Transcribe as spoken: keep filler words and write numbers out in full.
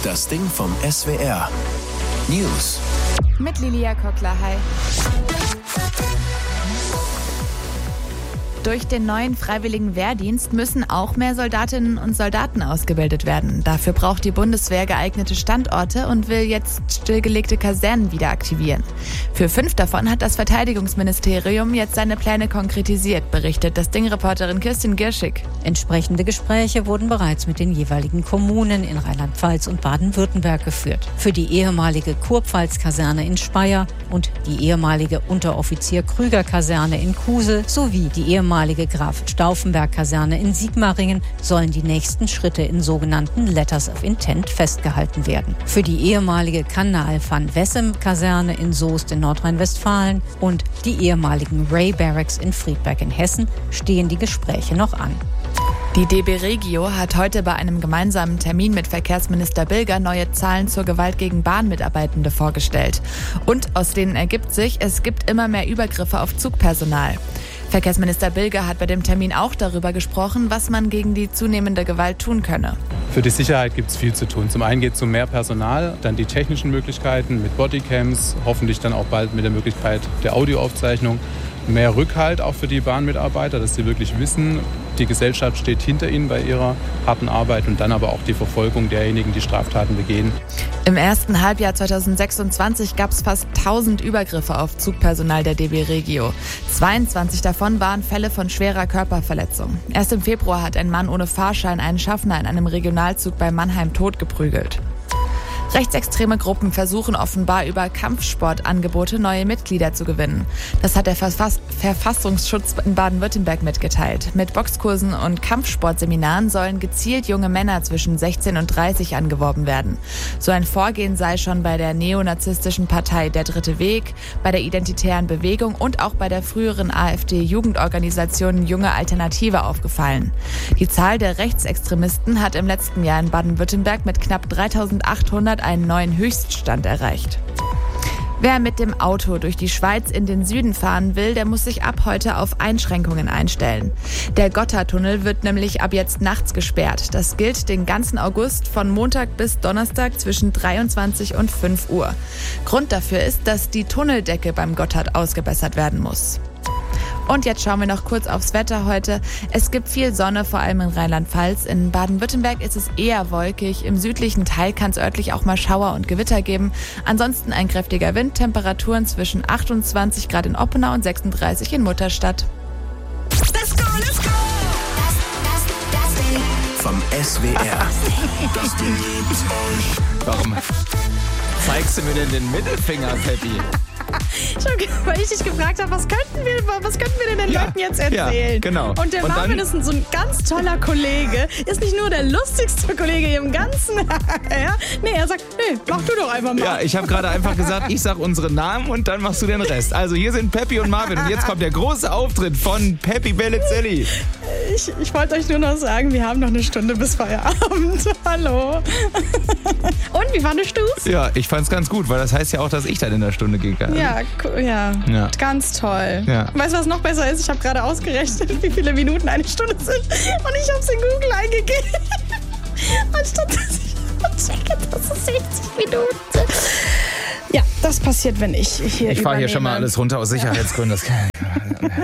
Das Ding vom S W R. News. Mit Lilia Kockler, hi. Durch den neuen freiwilligen Wehrdienst müssen auch mehr Soldatinnen und Soldaten ausgebildet werden. Dafür braucht die Bundeswehr geeignete Standorte und will jetzt stillgelegte Kasernen wieder aktivieren. Für fünf davon hat das Verteidigungsministerium jetzt seine Pläne konkretisiert, berichtet das Ding-Reporterin Kirstin Gierschig. Entsprechende Gespräche wurden bereits mit den jeweiligen Kommunen in Rheinland-Pfalz und Baden-Württemberg geführt. Für die ehemalige Kurpfalz-Kaserne in Speyer und die ehemalige Unteroffizier-Krüger-Kaserne in Kusel sowie die ehemalige ehemalige Graf-Stauffenberg-Kaserne in Sigmaringen sollen die nächsten Schritte in sogenannten Letters of Intent festgehalten werden. Für die ehemalige Kanal-van-Wessem-Kaserne in Soest in Nordrhein-Westfalen und die ehemaligen Ray-Barracks in Friedberg in Hessen stehen die Gespräche noch an. Die D B Regio hat heute bei einem gemeinsamen Termin mit Verkehrsminister Bilger neue Zahlen zur Gewalt gegen Bahnmitarbeitende vorgestellt. Und aus denen ergibt sich, es gibt immer mehr Übergriffe auf Zugpersonal. Verkehrsminister Bilger hat bei dem Termin auch darüber gesprochen, was man gegen die zunehmende Gewalt tun könne. Für die Sicherheit gibt es viel zu tun. Zum einen geht es um mehr Personal, dann die technischen Möglichkeiten mit Bodycams, hoffentlich dann auch bald mit der Möglichkeit der Audioaufzeichnung. Mehr Rückhalt auch für die Bahnmitarbeiter, dass sie wirklich wissen, die Gesellschaft steht hinter ihnen bei ihrer harten Arbeit und dann aber auch die Verfolgung derjenigen, die Straftaten begehen. Im ersten Halbjahr zweitausendsechsundzwanzig gab es fast tausend Übergriffe auf Zugpersonal der D B Regio. zweiundzwanzig davon waren Fälle von schwerer Körperverletzung. Erst im Februar hat ein Mann ohne Fahrschein einen Schaffner in einem Regionalzug bei Mannheim totgeprügelt. Rechtsextreme Gruppen versuchen offenbar über Kampfsportangebote neue Mitglieder zu gewinnen. Das hat der Verfass- Verfassungsschutz in Baden-Württemberg mitgeteilt. Mit Boxkursen und Kampfsportseminaren sollen gezielt junge Männer zwischen sechzehn und dreißig angeworben werden. So ein Vorgehen sei schon bei der neonazistischen Partei Der Dritte Weg, bei der Identitären Bewegung und auch bei der früheren AfD-Jugendorganisation Junge Alternative aufgefallen. Die Zahl der Rechtsextremisten hat im letzten Jahr in Baden-Württemberg mit knapp dreitausendachthundert einen neuen Höchststand erreicht. Wer mit dem Auto durch die Schweiz in den Süden fahren will, der muss sich ab heute auf Einschränkungen einstellen. Der Gotthardtunnel wird nämlich ab jetzt nachts gesperrt. Das gilt den ganzen August von Montag bis Donnerstag zwischen dreiundzwanzig und fünf Uhr. Grund dafür ist, dass die Tunneldecke beim Gotthard ausgebessert werden muss. Und jetzt schauen wir noch kurz aufs Wetter heute. Es gibt viel Sonne, vor allem in Rheinland-Pfalz. In Baden-Württemberg ist es eher wolkig. Im südlichen Teil kann es örtlich auch mal Schauer und Gewitter geben. Ansonsten ein kräftiger Wind, Temperaturen zwischen achtundzwanzig Grad in Oppenau und sechsunddreißig in Mutterstadt. Let's go, let's go! Das, das, das Ding vom S W R. Das Ding gibt's euch. Warum zeigst du mir denn den Mittelfinger, Peppi? Schon, weil ich dich gefragt habe, was könnten wir, was könnten wir denn den Ja, Leuten jetzt erzählen? ja, genau. Und der Und Marvin dann- ist ein, so ein ganz toller Kollege. Ist nicht nur der lustigste Kollege im Ganzen. ja? Nee, er sagt, nee, mach du doch einfach mal. Ja, ich habe gerade einfach gesagt, ich sag unsere Namen und dann machst du den Rest. Also hier sind Peppi und Marvin und jetzt kommt der große Auftritt von Peppi Bellizelli. Ich, ich wollte euch nur noch sagen, wir haben noch eine Stunde bis Feierabend. Hallo. Und, wie fandest du's? Ja, ich fand's ganz gut, weil das heißt ja auch, dass ich dann in der Stunde gehen kann. Ja, cool, ja, Ja. ganz toll. Ja. Weißt du, was noch besser ist? Ich habe gerade ausgerechnet, wie viele Minuten eine Stunde sind. Und ich habe es in Google eingegeben. Anstatt dass ich checke, dass es sechzig Minuten sind. Ja, das passiert, wenn ich hier Ich fahre hier schon mal übernehme. alles runter aus Sicherheitsgründen. Das kann